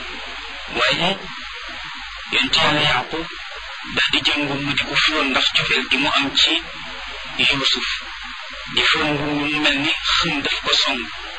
waaye yonent Yàlla Yaqub daal di jël nguur mu di ko fóon ndax cofeel gi mu am ci Yuusuf di fóon nguur mu mel ni xëm daf ko song